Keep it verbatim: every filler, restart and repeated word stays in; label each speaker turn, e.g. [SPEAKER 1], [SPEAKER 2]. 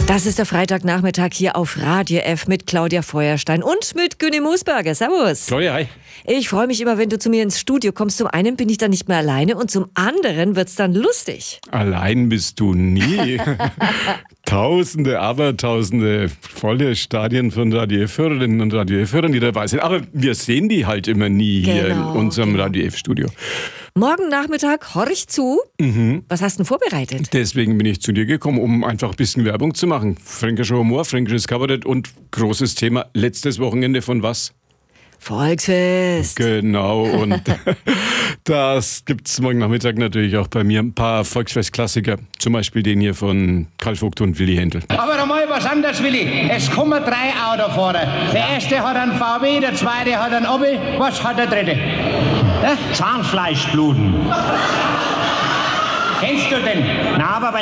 [SPEAKER 1] Das ist der Freitagnachmittag hier auf Radio F mit Claudia Feuerstein und mit Günni Moosberger. Servus.
[SPEAKER 2] Claudia, hi.
[SPEAKER 1] Ich freue mich immer, wenn du zu mir ins Studio kommst. Zum einen bin ich dann nicht mehr alleine und zum anderen wird's dann lustig.
[SPEAKER 2] Allein bist du nie. Tausende, Abertausende volle Stadien von Radio F-Hörerinnen und Radio F-Hörern, die dabei sind. Aber wir sehen die halt immer nie
[SPEAKER 1] Genau,
[SPEAKER 2] hier in unserem
[SPEAKER 1] genau.
[SPEAKER 2] Radio F-Studio.
[SPEAKER 1] Morgen Nachmittag horch zu.
[SPEAKER 2] Mhm.
[SPEAKER 1] Was hast du denn vorbereitet?
[SPEAKER 2] Deswegen bin ich zu dir gekommen, um einfach ein bisschen Werbung zu machen. Fränkischer Humor, fränkisches Kabarett und großes Thema. Letztes Wochenende von was?
[SPEAKER 1] Volksfest.
[SPEAKER 2] Genau, und das gibt's morgen Nachmittag natürlich auch bei mir. Ein paar Volksfest-Klassiker, zum Beispiel den hier von Karl Vogt und Willi Händel.
[SPEAKER 3] Aber einmal was anderes, Willi. Es kommen drei Autofahrer. Der erste hat einen V W, der zweite hat einen Obi. Was hat der dritte? Ja?
[SPEAKER 4] Zahnfleischbluten.
[SPEAKER 3] Kennst du den?
[SPEAKER 4] Na, aber bei